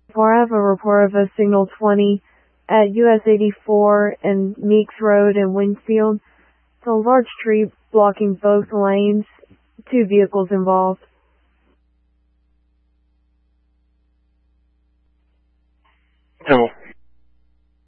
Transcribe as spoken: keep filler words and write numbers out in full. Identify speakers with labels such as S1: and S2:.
S1: I have a report of a signal twenty at U S eighty-four and Meeks Road in Winfield. It's a large tree blocking both lanes. Two vehicles involved.
S2: Hill.